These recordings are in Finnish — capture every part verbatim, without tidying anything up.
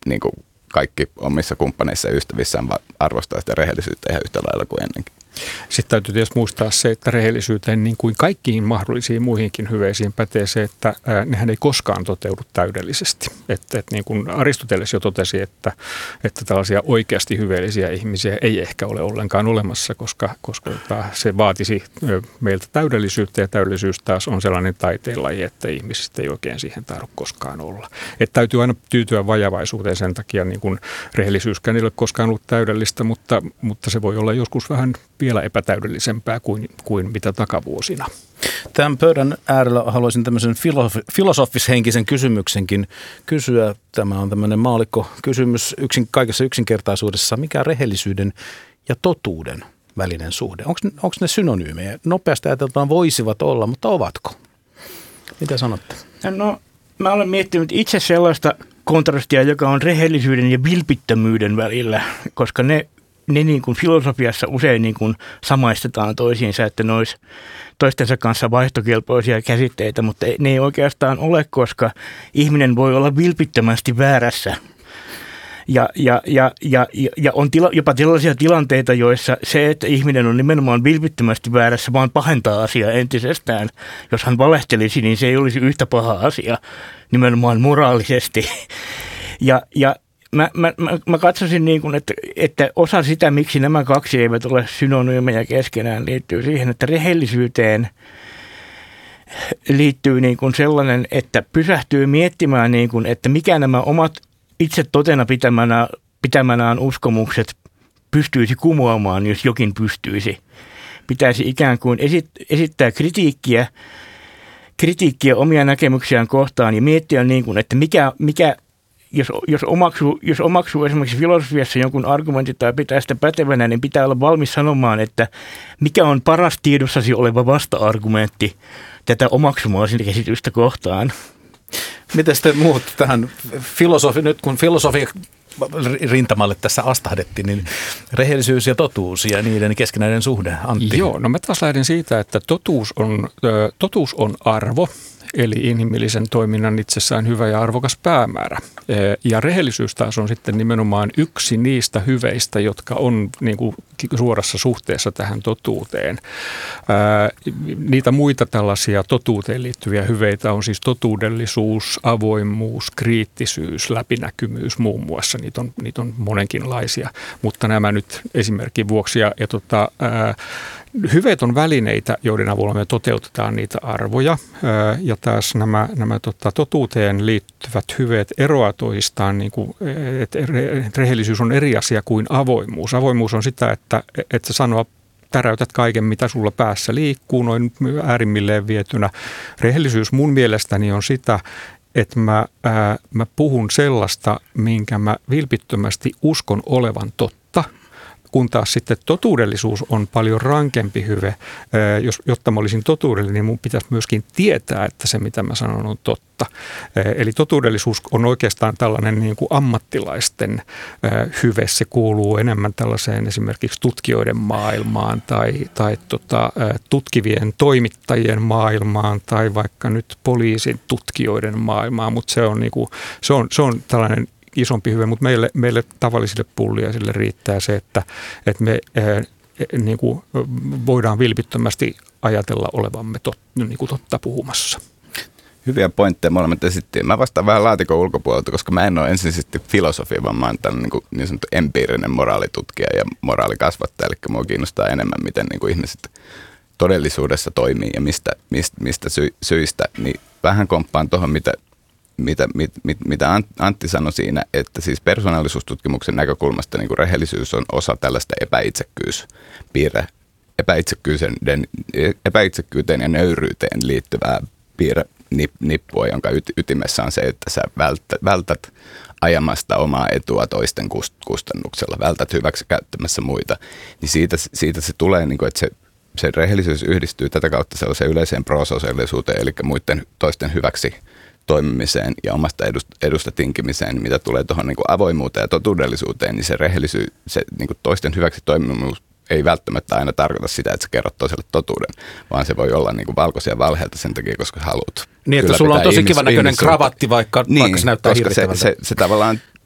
niin kuin kaikki omissa kumppaneissa ja ystävissään arvostaa sitä rehellisyyttä ihan yhtä lailla kuin ennenkin. Sitten täytyy tietysti muistaa se, että rehellisyyteen niin kuin kaikkiin mahdollisiin muihinkin hyveisiin pätee se, että ää, nehän ei koskaan toteudu täydellisesti. Että et niin kuin Aristoteles jo totesi, että, että tällaisia oikeasti hyveellisiä ihmisiä ei ehkä ole ollenkaan olemassa, koska, koska se vaatisi meiltä täydellisyyttä ja täydellisyys taas on sellainen taiteenlaji, että ihmisistä ei oikein siihen tahdo koskaan olla. Että täytyy aina tyytyä vajavaisuuteen sen takia, niin kuin rehellisyyskään ei ole koskaan ollut täydellistä, mutta, mutta se voi olla joskus vähän vielä epätäydellisempää kuin, kuin mitä takavuosina. Tämän pöydän äärellä haluaisin tämmöisen filosofi, filosofishenkisen kysymyksenkin kysyä. Tämä on tämmöinen maallikko-kysymys yksin, kaikessa yksinkertaisuudessa. Mikä on rehellisyyden ja totuuden välinen suhde? Onko ne synonyymejä? Nopeasti ajateltaan voisivat olla, mutta ovatko? Mitä sanotte? No, mä olen miettinyt itse sellaista kontrastia, joka on rehellisyyden ja vilpittömyyden välillä, koska ne Ne niin kuin filosofiassa usein niin kuin samaistetaan toisiinsa, että ne olisi toistensa kanssa vaihtokelpoisia käsitteitä, mutta ne ei oikeastaan ole, koska ihminen voi olla vilpittömästi väärässä. Ja, ja, ja, ja, ja on tila, jopa tällaisia tilanteita, joissa se, että ihminen on nimenomaan vilpittömästi väärässä, vaan pahentaa asiaa entisestään. Jos hän valehtelisi, niin se ei olisi yhtä paha asia nimenomaan moraalisesti. Ja, ja Mä, mä, mä katsoisin, niin kuin, että, että osa sitä, miksi nämä kaksi eivät ole synonyymejä keskenään, liittyy siihen, että rehellisyyteen liittyy niin kuin sellainen, että pysähtyy miettimään, niin kuin, että mikä nämä omat itse totena pitämänä, pitämänään uskomukset pystyisi kumoamaan, jos jokin pystyisi. Pitäisi ikään kuin esit, esittää kritiikkiä, kritiikkiä omia näkemyksiään kohtaan ja miettiä, niin kuin, että mikä... mikä Jos, jos, omaksuu, jos omaksuu esimerkiksi filosofiassa jonkun argumentin tai pitää sitä pätevänä, niin pitää olla valmis sanomaan, että mikä on paras tiedossasi oleva vasta-argumentti tätä omaksumaasi käsitystä kohtaan. Miten te muut tähän filosofi, nyt kun filosofi rintamalle tässä astahdettiin, niin rehellisyys ja totuus ja niiden keskinäinen suhde, Antti? Joo, no mä taas lähden siitä, että totuus on, totuus on arvo. Eli inhimillisen toiminnan itsessään hyvä ja arvokas päämäärä. Ja rehellisyys taas on sitten nimenomaan yksi niistä hyveistä, jotka on niin kuin suorassa suhteessa tähän totuuteen. Ää, niitä muita tällaisia totuuteen liittyviä hyveitä on siis totuudellisuus, avoimuus, kriittisyys, läpinäkymyys muun muassa. Niitä on, niitä on monenkinlaisia, mutta nämä nyt esimerkin vuoksi. Ja, ja tota, ää, hyveet on välineitä, joiden avulla me toteutetaan niitä arvoja, ja taas nämä, nämä tota, totuuteen liittyvät hyveet eroaa toisistaan, niin kuin, että rehellisyys on eri asia kuin avoimuus. Avoimuus on sitä, että, että sä sanoa täräytät kaiken, mitä sulla päässä liikkuu, noin äärimmilleen vietynä. Rehellisyys mun mielestäni on sitä, että mä, ää, mä puhun sellaista, minkä mä vilpittömästi uskon olevan totta. Kun taas sitten totuudellisuus on paljon rankempi hyve. Jos, jotta mä olisin totuudellinen, niin mun pitäisi myöskin tietää, että se mitä mä sanon on totta. Eli totuudellisuus on oikeastaan tällainen niin kuin ammattilaisten hyve. Se kuuluu enemmän tällaiseen esimerkiksi tutkijoiden maailmaan tai, tai tota, tutkivien toimittajien maailmaan tai vaikka nyt poliisin tutkijoiden maailmaan, mutta se on, niin kuin, se on, se on tällainen isompi hyve, mutta meille, meille tavallisille pulliaisille riittää se, että, että me ää, niin kuin voidaan vilpittömästi ajatella olevamme tot, niin kuin totta puhumassa. Hyviä pointteja molemmat esittiin. Mä vastaan vähän laatikon ulkopuolelta, koska mä en ole ensisijaisesti filosofi, vaan mä oon tällainen niin, kuin, niin sanottu empiirinen moraalitutkija ja moraalikasvattaja. Eli mua kiinnostaa enemmän, miten niin kuin ihmiset todellisuudessa toimii ja mistä, mistä, mistä sy, syistä. Niin vähän komppaan tuohon, mitä Mitä, mit, mit, mitä Antti sanoi siinä, että siis persoonallisuustutkimuksen näkökulmasta niin kuin rehellisyys on osa tällaista epäitsekkyyspiirre, epäitsekkyyteen, epäitsekkyyteen ja nöyryyteen liittyvää piirre nippua, jonka ytimessä on se, että sä vältät, vältät ajamasta omaa etua toisten kustannuksella, vältät hyväksi käyttämässä muita, niin siitä, siitä se tulee, niin kuin, että se, se rehellisyys yhdistyy tätä kautta sellaiseen yleiseen prososiaalisuuteen, eli muiden toisten hyväksi toimimiseen ja omasta edusta tinkimiseen, mitä tulee tuohon niin kuin avoimuuteen ja totuudellisuuteen, niin se rehellisyys, se niin kuin toisten hyväksi toimimus ei välttämättä aina tarkoita sitä, että sä kerrot toiselle totuuden, vaan se voi olla niin kuin valkoisia valheita sen takia, koska haluat. Niin, että sulla on tosi kivan näköinen kravatti, vaikka, niin, vaikka se näyttää koska se, se, se tavallaan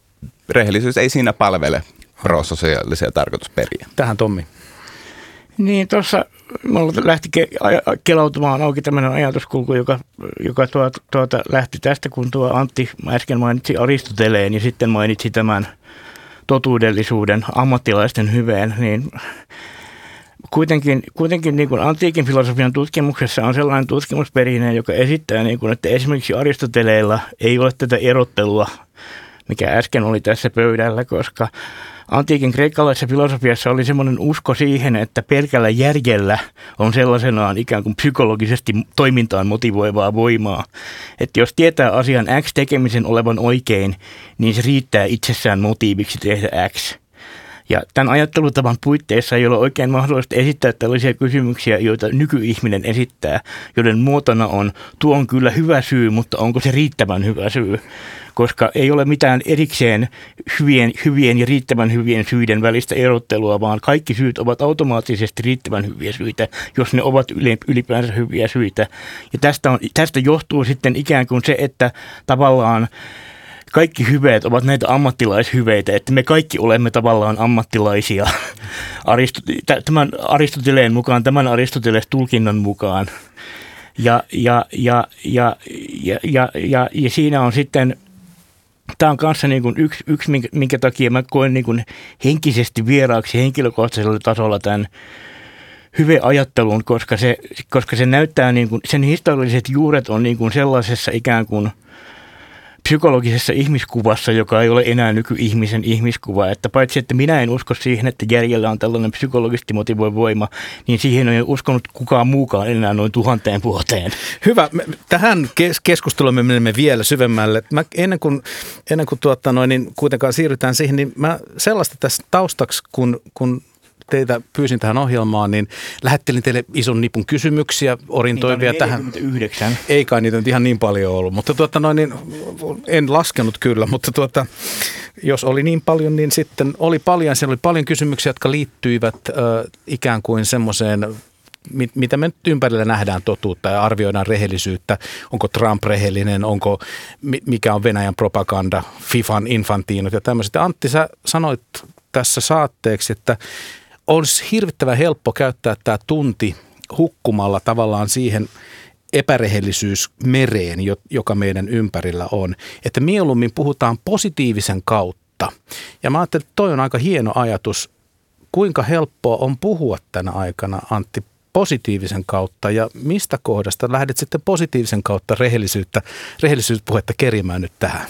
rehellisyys ei siinä palvele prososiaalisia tarkoitusperiä. Tähän Tommi. Niin, tuossa mulla lähti ke- kelautumaan auki tämmöinen ajatuskulku, joka, joka tuota, tuota, lähti tästä, kun tuo Antti äsken mainitsi Aristoteleen ja sitten mainitsi tämän totuudellisuuden, ammattilaisten hyveen, niin kuitenkin, kuitenkin niin kuin antiikin filosofian tutkimuksessa on sellainen tutkimusperinne, joka esittää, niin kuin, että esimerkiksi Aristoteleilla ei ole tätä erottelua, mikä äsken oli tässä pöydällä, koska antiikin kreikkalaisessa filosofiassa oli semmoinen usko siihen, että pelkällä järjellä on sellaisenaan ikään kuin psykologisesti toimintaan motivoivaa voimaa. Että jos tietää asian X tekemisen olevan oikein, niin se riittää itsessään motiiviksi tehdä X. Ja tämän ajattelutavan puitteissa ei ole oikein mahdollista esittää tällaisia kysymyksiä, joita nykyihminen esittää, joiden muotona on, tuo on kyllä hyvä syy, mutta onko se riittävän hyvä syy? Koska ei ole mitään erikseen hyvien, hyvien ja riittävän hyvien syiden välistä erottelua, vaan kaikki syyt ovat automaattisesti riittävän hyviä syitä, jos ne ovat ylipäänsä hyviä syitä. Ja tästä, on, tästä johtuu sitten ikään kuin se, että tavallaan kaikki hyveet ovat näitä ammattilaishyveitä, että me kaikki olemme tavallaan ammattilaisia tämän Aristoteleen mukaan, tämän Aristoteles tulkinnan mukaan. Ja, ja, ja, ja, ja, ja, ja, ja siinä on sitten, tämä on kanssa niin kuin yksi, yksi, minkä takia mä koen niin kuin henkisesti vieraaksi henkilökohtaisella tasolla tämän hyveajattelun, koska se, koska se näyttää, niin kuin, sen historialliset juuret on niin kuin sellaisessa ikään kuin psykologisessa ihmiskuvassa, joka ei ole enää nykyihmisen ihmiskuva. Että paitsi, että minä en usko siihen, että järjellä on tällainen psykologisesti motivoiva voima, niin siihen ei uskonut kukaan muukaan enää noin tuhanteen vuoteen. Hyvä. Tähän keskusteluun me menemme vielä syvemmälle. Mä ennen kuin, ennen kuin tuota noin, niin kuitenkaan siirrytään siihen, niin mä sellaista tässä taustaksi, kun, kun teitä pyysin tähän ohjelmaan, niin lähettelin teille ison nipun kysymyksiä, orientoivia tähän. neljäkymmentäyhdeksän. Ei kai niitä nyt ihan niin paljon ollut, mutta tuota noin, niin en laskenut kyllä, mutta tuota, jos oli niin paljon, niin sitten oli paljon, siellä oli paljon kysymyksiä, jotka liittyivät äh, ikään kuin semmoiseen, mit, mitä me nyt ympärillä nähdään totuutta ja arvioidaan rehellisyyttä. Onko Trump rehellinen, onko, mikä on Venäjän propaganda, FIFAn infantiinot ja tämmöiset. Ja Antti, sä sanoit tässä saatteeksi, että olisi hirvittävän helppo käyttää tämä tunti hukkumalla tavallaan siihen epärehellisyysmereen, joka meidän ympärillä on. Että mieluummin puhutaan positiivisen kautta. Ja mä ajattelin, että toi on aika hieno ajatus. Kuinka helppoa on puhua tänä aikana, Antti, positiivisen kautta ja mistä kohdasta lähdet sitten positiivisen kautta rehellisyyttä, rehellisyyspuhetta kerimään nyt tähän?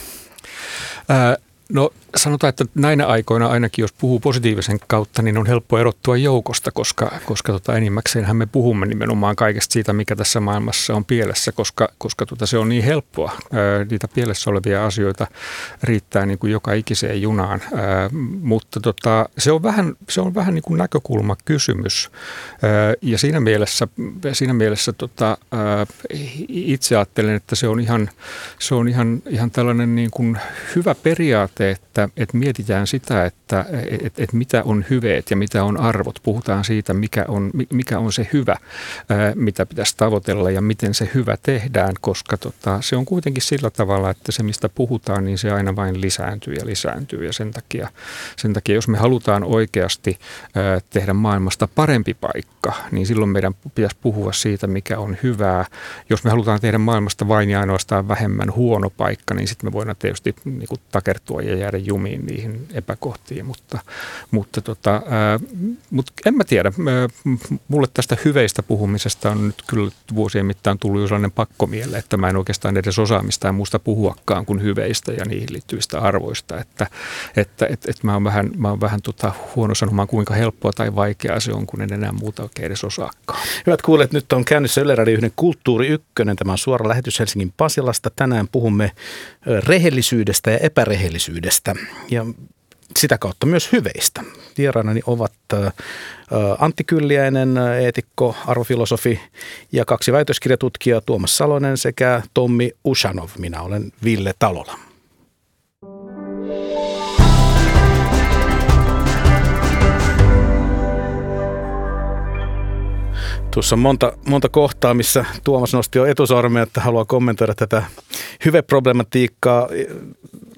Ää, no sanotaan, että näinä aikoina ainakin, jos puhuu positiivisen kautta, niin on helppo erottua joukosta, koska, koska tota, enimmäkseenhän me puhumme nimenomaan kaikesta siitä, mikä tässä maailmassa on pielessä, koska, koska tota, se on niin helppoa. Ää, niitä pielessä olevia asioita riittää niin kuin joka ikiseen junaan, Ää, mutta tota, se on vähän, se on vähän niin kuin näkökulmakysymys. Ää, ja siinä mielessä, siinä mielessä tota, ää, itse ajattelen, että se on ihan, se on ihan, ihan tällainen niin kuin hyvä periaate, että Että, että mietitään sitä, että, että, että mitä on hyveet ja mitä on arvot. Puhutaan siitä, mikä on, mikä on se hyvä, mitä pitäisi tavoitella ja miten se hyvä tehdään, koska tota, se on kuitenkin sillä tavalla, että se mistä puhutaan, niin se aina vain lisääntyy ja lisääntyy. Ja sen takia, sen takia jos me halutaan oikeasti tehdä maailmasta parempi paikka, niin silloin meidän pitäisi puhua siitä, mikä on hyvää. Jos me halutaan tehdä maailmasta vain ja ainoastaan vähemmän huono paikka, niin sitten me voidaan tietysti niin kuin takertua ja jäädä jumiin niihin epäkohtiin, mutta, mutta, tota, ää, mutta en mä tiedä. Mulle tästä hyveistä puhumisesta on nyt kyllä vuosien mittaan tullut jo sellainen pakkomielle, että mä en oikeastaan edes osaa mistään muusta puhuakaan kuin hyveistä ja niihin liittyvistä arvoista, että, että et, et mä oon vähän, mä oon vähän tota, huono sanomaan, kuinka helppoa tai vaikeaa se on, kun en enää muuta oikein edes osaakaan. Hyvät kuulijat, nyt on käynnissä Yle Radio yhden Kulttuuri Ykkönen. Tämä on suora lähetys Helsingin Pasilasta. Tänään puhumme rehellisyydestä ja epärehellisyydestä. Ja sitä kautta myös hyveistä. Vieraanani ovat Antti Kylliäinen, eetikko, arvofilosofi ja kaksi väitöskirjatutkijaa, Tuomas Salonen sekä Tommi Ushanov. Minä olen Ville Talola. Tuossa on monta, monta kohtaa, missä Tuomas nosti jo etusormea, että haluaa kommentoida tätä hyveproblematiikkaa.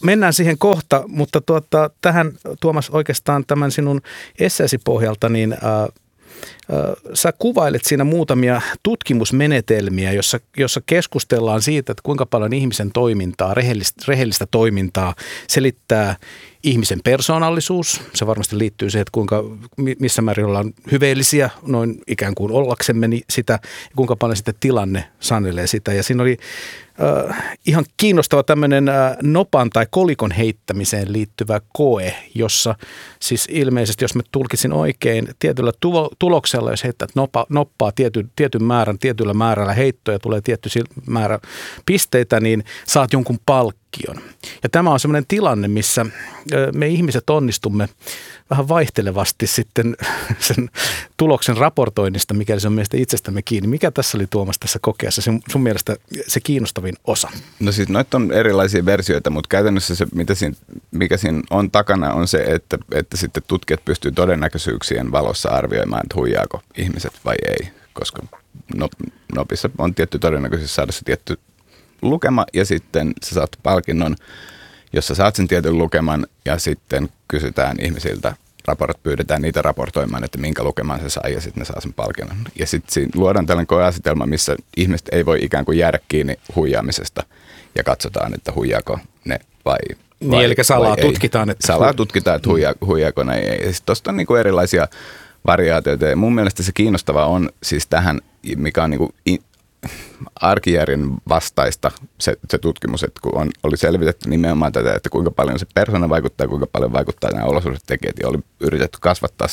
mennään siihen kohta, mutta tuota, tähän Tuomas oikeastaan tämän sinun esseesi pohjalta, niin ää, sä kuvailet siinä muutamia tutkimusmenetelmiä, jossa, jossa keskustellaan siitä, että kuinka paljon ihmisen toimintaa, rehellistä, rehellistä toimintaa selittää ihmisen persoonallisuus. Se varmasti liittyy siihen, että kuinka, missä määrin ollaan hyveellisiä, noin ikään kuin ollaksemme sitä, ja kuinka paljon sitten tilanne sanelee sitä. Ja siinä oli äh, ihan kiinnostava tämmöinen äh, nopan tai kolikon heittämiseen liittyvä koe, jossa siis ilmeisesti, jos mä tulkitsin oikein, tietyllä tulo, tuloksella, jos heittää nopa, noppaa tiety, tietyn määrän, tietyllä määrällä heittoja, tulee tietty määrä pisteitä, niin saat jonkun palkkion. Ja tämä on semmoinen tilanne, missä me ihmiset onnistumme vähän vaihtelevasti sitten sen tuloksen raportoinnista, mikäli se on meistä itsestämme kiinni. Mikä tässä oli, Tuomas, tässä kokeessa sun, sun mielestä se kiinnostavin osa? No siis noita on erilaisia versioita, mutta käytännössä se, mitä siinä, mikä siinä on takana, on se, että, että sitten tutkijat pystyy todennäköisyyksien valossa arvioimaan, että huijaako ihmiset vai ei, koska nopissa on tietty todennäköisyys saada se tietty lukema ja sitten sä saat palkinnon, jossa saat sen tietyn lukeman ja sitten kysytään ihmisiltä, raport, pyydetään niitä raportoimaan, että minkä lukeman se saa ja sitten ne saa sen palkinnon. Ja sitten luodaan tällainen koeasetelma, missä ihmiset ei voi ikään kuin jäädä kiinni huijaamisesta ja katsotaan, että huijaako ne vai, niin, vai eli salaa vai tutkitaan. Että salaa tutkitaan, että huija, huijaako ne ei. Ja sitten tuosta on niinku erilaisia variaatioita ja mun mielestä se kiinnostava on siis tähän, mikä on niinku arkijärjen vastaista se, se tutkimus, että kun on, oli selvitetty nimenomaan tätä, että kuinka paljon se persona vaikuttaa, kuinka paljon vaikuttaa nämä olosuhdetekijät, ja oli yritetty kasvattaa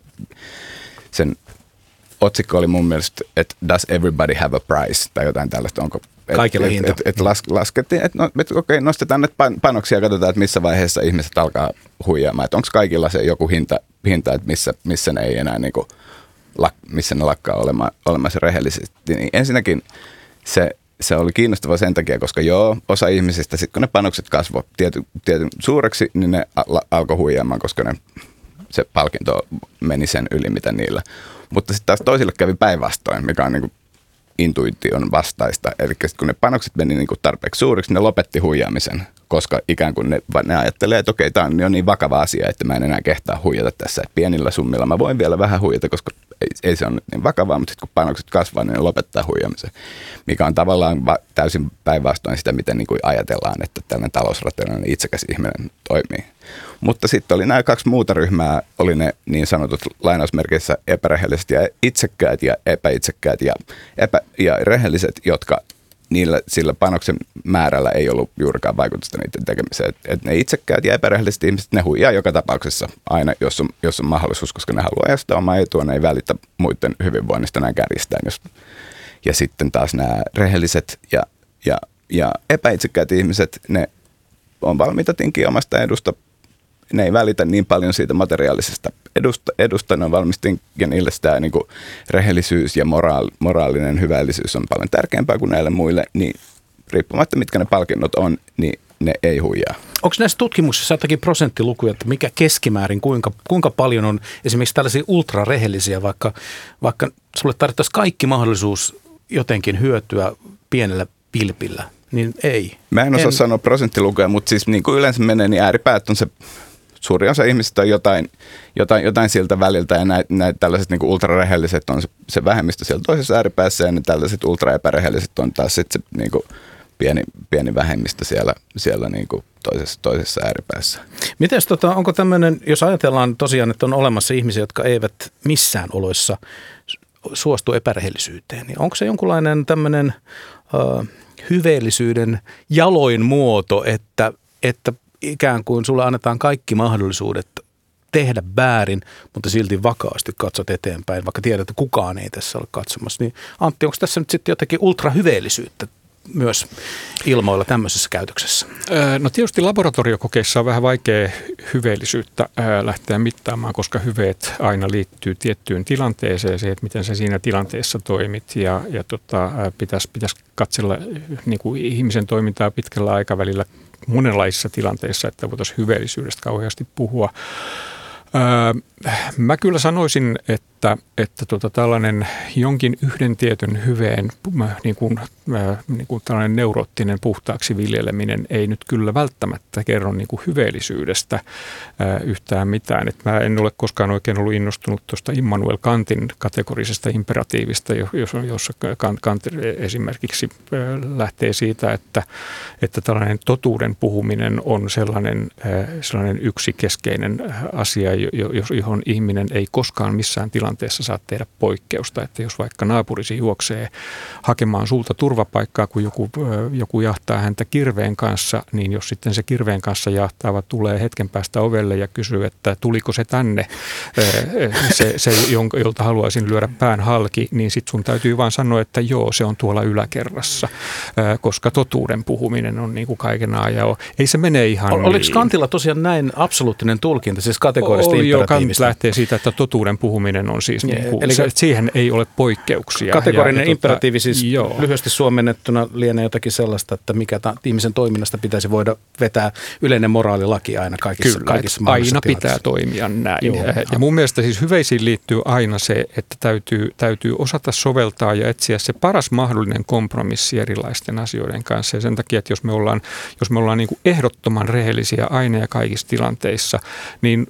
sen otsikko oli mun mielestä, että does everybody have a price, tai jotain tällaista, onko kaikilla et, hinta. Et, et, et las, laskettiin, että no, et, okei, nostetaan nyt panoksia ja katsotaan, että missä vaiheessa ihmiset alkaa huijaamaan, että onko kaikilla se joku hinta, hinta että missä, missä ne ei enää niinku missä ne lakkaa olema, olemassa rehellisesti. Niin ensinnäkin se, se oli kiinnostava sen takia, koska joo, osa ihmisistä, sitten kun ne panokset kasvoi tiety, tiety suureksi, niin ne al- alkoi huijaamaan, koska ne, se palkinto meni sen yli, mitä niillä. Mutta sitten taas toisille kävi päinvastoin, mikä on niin kuin intuition vastaista. Eli kun ne panokset meni niin kuin tarpeeksi suuriksi, ne lopetti huijaamisen, koska ikään kuin ne, ne ajattelee, että okei, tämä on jo niin vakava asia, että mä en enää kehtaa huijata tässä. Että pienillä summilla mä voin vielä vähän huijata, koska ei, ei se ole niin vakavaa, mutta sitten kun panokset kasvaa, niin ne lopettaa huijaamisen, mikä on tavallaan va- täysin päinvastoin sitä, miten niin kuin ajatellaan, että tällainen talousrationaalinen itsekäs ihminen toimii. Mutta sitten oli nämä kaksi muuta ryhmää, oli ne niin sanotut lainausmerkeissä epärehelliset ja itsekkäät ja epäitsekkäät ja, epä- ja rehelliset, jotka niillä sillä panoksen määrällä ei ollut juurikaan vaikutusta niiden tekemiseen. Että et ne itsekkäät ja epärehelliset ihmiset, ne huijaa joka tapauksessa aina, jos on, jos on mahdollisuus, koska ne haluaa ajastaa omaa etua, ne ei välitä muiden hyvinvoinnista näin kärjistään. Jos, ja sitten taas nämä rehelliset ja, ja, ja epäitsekkäät ihmiset, ne on valmiita tinkiä omasta edusta. Ne ei välitä niin paljon siitä materiaalisesta edusta, edusta ne on valmistin, ja niille sitä niin kuin rehellisyys ja moraal, moraalinen hyvällisyys on paljon tärkeämpää kuin näille muille, niin riippumatta mitkä ne palkinnot on, niin ne ei huijaa. Onko näissä tutkimuksissa jotakin prosenttilukuja, että mikä keskimäärin, kuinka, kuinka paljon on esimerkiksi tällaisia ultrarehellisiä, vaikka, vaikka sulle tarvittaisiin kaikki mahdollisuus jotenkin hyötyä pienellä pilpillä, niin ei. Mä en osaa en. sanoa prosenttilukuja, mutta siis niin kuin yleensä menee, niin ääripäät on se suuri osa ihmisistä on jotain, jotain, jotain siltä väliltä ja näitä näit tällaiset niin kuin ultrarehelliset on se, se vähemmistö siellä toisessa ääripäässä ja ne tällaiset ultraepärehelliset on taas sitten se niin kuin pieni, pieni vähemmistö siellä, siellä niin kuin toisessa, toisessa ääripäässä. Mites tota, onko tämmöinen, jos ajatellaan tosiaan, että on olemassa ihmisiä, jotka eivät missään oloissa suostu epärehellisyyteen, niin onko se jonkunlainen tämmöinen uh, hyveellisyyden jaloin muoto, että, että ikään kuin sulle annetaan kaikki mahdollisuudet tehdä väärin, mutta silti vakaasti katsot eteenpäin, vaikka tiedät, että kukaan ei tässä ole katsomassa. Niin Antti, onko tässä nyt sitten jotakin ultrahyveellisyyttä myös ilmoilla tämmöisessä käytöksessä? No tietysti laboratoriokokeissa on vähän vaikea hyveellisyyttä lähteä mittaamaan, koska hyveet aina liittyy tiettyyn tilanteeseen, se, että miten sä siinä tilanteessa toimit ja, ja tota, pitäisi, pitäisi katsella niin kuin ihmisen toimintaa pitkällä aikavälillä monenlaisissa tilanteissa, että voitaisiin hyveellisyydestä kauheasti puhua. Öö, mä kyllä sanoisin, että että, että tota, tällainen jonkin yhden tietyn hyveen, niin kuin, niin kuin tällainen neuroottinen puhtaaksi viljeleminen ei nyt kyllä välttämättä kerro niin kuin hyveellisyydestä yhtään mitään. Et mä en ole koskaan oikein ollut innostunut tuosta Immanuel Kantin kategorisesta imperatiivista, jossa Kant esimerkiksi lähtee siitä, että, että tällainen totuuden puhuminen on sellainen, sellainen yksi keskeinen asia, johon ihminen ei koskaan missään tilanteessa saa tehdä poikkeusta. Että jos vaikka naapurisi juoksee hakemaan sulta turvapaikkaa, kun joku, joku jahtaa häntä kirveen kanssa, niin jos sitten se kirveen kanssa jahtaava tulee hetken päästä ovelle ja kysyy, että tuliko se tänne, se, se jolta haluaisin lyödä pään halki, niin sitten sun täytyy vaan sanoa, että joo, se on tuolla yläkerrassa, koska totuuden puhuminen on niin kuin kaiken ajan. Ei se mene ihan Oliko niin. Kantilla tosiaan näin absoluuttinen tulkinta, siis kategorista imperatiivista? Joo, Kant lähtee siitä, että totuuden puhuminen on siis, niin kuin, eli se, siihen ei ole poikkeuksia. Kategorinen ja, imperatiivi siis joo. lyhyesti suomennettuna lienee jotakin sellaista, että mikä ta, ihmisen toiminnasta pitäisi voida vetää yleinen moraalilaki aina kaikissa, Kyllä, kaikissa aina pitää toimia näin. Joo, ja, ja mun mielestä siis hyveisiin liittyy aina se, että täytyy, täytyy osata soveltaa ja etsiä se paras mahdollinen kompromissi erilaisten asioiden kanssa. Ja sen takia, että jos me ollaan, jos me ollaan niin kuin ehdottoman rehellisiä aina ja kaikissa tilanteissa, niin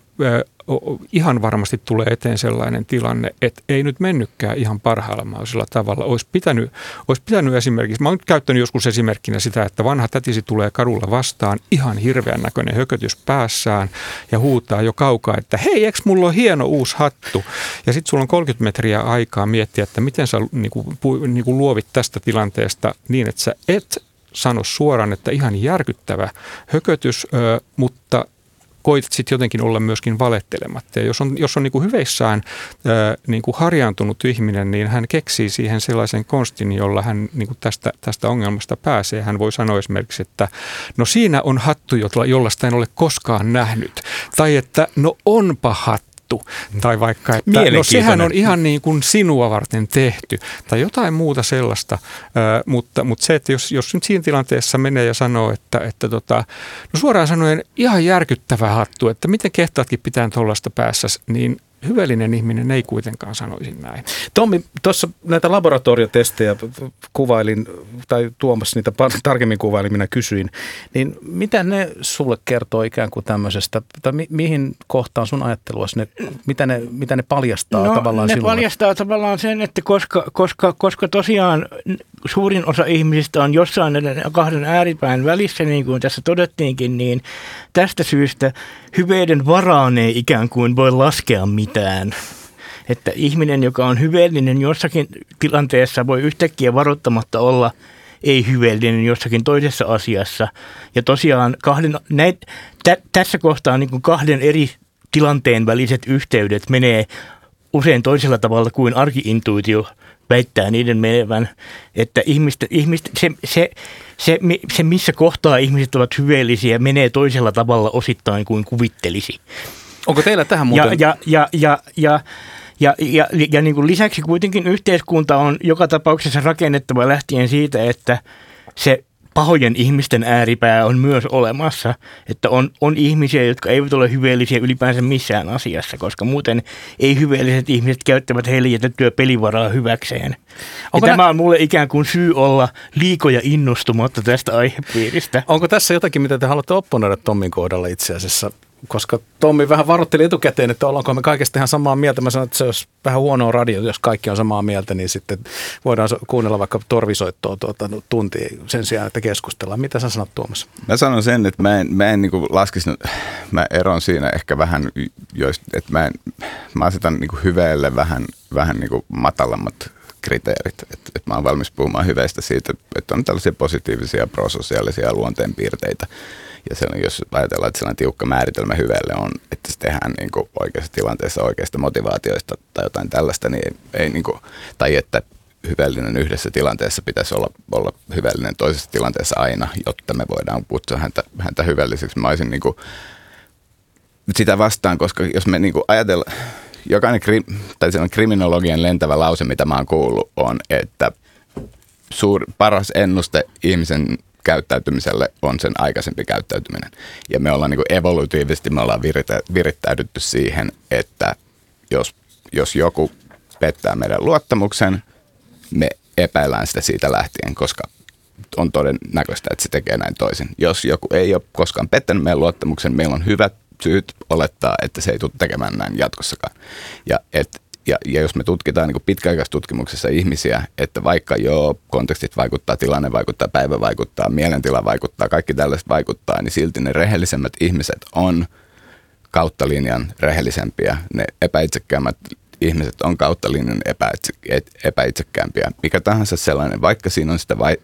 ihan varmasti tulee eteen sellainen tilanne, että ei nyt mennytkään ihan parhaalla mahdollisella tavalla. Olisi pitänyt, olisi pitänyt esimerkiksi, mä oon nyt käyttänyt joskus esimerkkinä sitä, että vanha tätisi tulee kadulla vastaan, ihan hirveän näköinen hökötys päässään ja huutaa jo kaukaa, että hei, eks mulla on hieno uusi hattu? Ja sitten sulla on kolmekymmentä metriä aikaa miettiä, että miten sä niin kuin, niin kuin luovit tästä tilanteesta niin, että sä et sano suoraan, että ihan järkyttävä hökötys, mutta koitat sitten jotenkin olla myöskin valettelematta. Ja jos on, jos on niin kuin hyveissään ää, niin kuin harjaantunut ihminen, niin hän keksii siihen sellaisen konstin, jolla hän niin kuin tästä, tästä ongelmasta pääsee. Hän voi sanoa esimerkiksi, että no siinä on hattu, jollaista en ole koskaan nähnyt. Tai että no onpa hattu. Tai vaikka, että no sehän on ihan niin kuin sinua varten tehty tai jotain muuta sellaista, äh, mutta, mutta se, että jos, jos nyt siinä tilanteessa menee ja sanoo, että, että tota, no suoraan sanoen ihan järkyttävä hattu, että miten kehtaatkin pitää tuollaista päässä, niin hyvällinen ihminen ei kuitenkaan sanoisi näin. Tommi, tuossa näitä laboratoriotestejä kuvailin, tai Tuomas niitä tarkemmin kuvailin, minä kysyin, niin mitä ne sulle kertoo ikään kuin tämmöisestä, tai mi- mihin kohtaan sun ajatteluasi, ne, mitä, ne, mitä ne paljastaa no, tavallaan ne sinulle? Ne paljastaa tavallaan sen, että koska, koska, koska tosiaan suurin osa ihmisistä on jossain näiden kahden ääripään välissä, niin kuin tässä todettiinkin, niin tästä syystä hyveiden varaan ei ikään kuin voi laskea mitään. Että ihminen, joka on hyveellinen jossakin tilanteessa, voi yhtäkkiä varoittamatta olla ei-hyveellinen jossakin toisessa asiassa. Ja tosiaan kahden, näit, tä, tässä kohtaa niin kuin kahden eri tilanteen väliset yhteydet menee usein toisella tavalla kuin arki-intuitio väittää niiden menevän. Että ihmistä, ihmistä, se, se, se, se, missä kohtaa ihmiset ovat hyveellisiä, menee toisella tavalla osittain kuin kuvittelisi. Onko teillä tähän muuten? Ja, ja, ja, ja, ja, ja, ja, ja niin kuin lisäksi kuitenkin yhteiskunta on joka tapauksessa rakennettava lähtien siitä, että se pahojen ihmisten ääripää on myös olemassa. Että on, on ihmisiä, jotka eivät ole hyveellisiä ylipäänsä missään asiassa, koska muuten ei-hyveelliset ihmiset käyttävät heille jätettyä pelivaraa hyväkseen. Ja tämä on mulle ikään kuin syy olla liikoja innostumatta tästä aihepiiristä. Onko tässä jotakin, mitä te haluatte opponoida Tommin kohdalla itse asiassa? Koska Tommi vähän varoitteli etukäteen, että ollaanko me kaikesta ihan samaa mieltä. Mä sanoin, että se olisi vähän huonoa radio, jos kaikki on samaa mieltä, niin sitten voidaan kuunnella vaikka torvisoittoa tuota, tuntia sen sijaan, että keskustellaan. Mitä sä sanot, Tuomas? Mä sanon sen, että mä en, mä en niin kuin laskisi, mä eron siinä ehkä vähän, että mä, en, mä asetan niin kuin hyveelle vähän, vähän niin kuin matalammat kriteerit. Että et mä oon valmis puhumaan hyveistä siitä, että on tällaisia positiivisia prososiaalisia luonteenpiirteitä. Ja se, jos ajatellaan, että sellainen tiukka määritelmä hyveelle on, että se tehdään niin kuin oikeassa tilanteessa oikeista motivaatioista tai jotain tällaista, niin ei, ei niin kuin, tai että hyveellinen yhdessä tilanteessa pitäisi olla, olla hyveellinen toisessa tilanteessa aina, jotta me voidaan kutsua häntä, häntä hyveelliseksi. Mä olisin niin kuin sitä vastaan, koska jos me niin kuin ajatellaan, jokainen kri, tai sellainen kriminologian lentävä lause, mitä mä oon kuullut, on, että suur, paras ennuste ihmisen käyttäytymiselle on sen aikaisempi käyttäytyminen. Ja me ollaan niin kuin evolutiivisesti, me ollaan viritä, virittäydytty siihen, että jos jos joku pettää meidän luottamuksen, me epäillään sitä siitä lähtien, koska on todennäköistä, että se tekee näin toisin. Jos joku ei ole koskaan pettänyt meidän luottamuksen, meillä on hyvät syyt olettaa, että se ei tule tekemään näin jatkossakaan. Ja, et, ja, ja jos me tutkitaan niin kuin pitkäaikaistutkimuksessa ihmisiä, että vaikka joo, kontekstit vaikuttaa, tilanne vaikuttaa, päivä vaikuttaa, mielentila vaikuttaa, kaikki tällaiset vaikuttaa, niin silti ne rehellisemmät ihmiset on kautta linjan rehellisempiä. Ne epäitsekkäämmät ihmiset on kautta linjan epäitse, epäitsekkäämpiä. Mikä tahansa sellainen, vaikka siinä on sitä vai,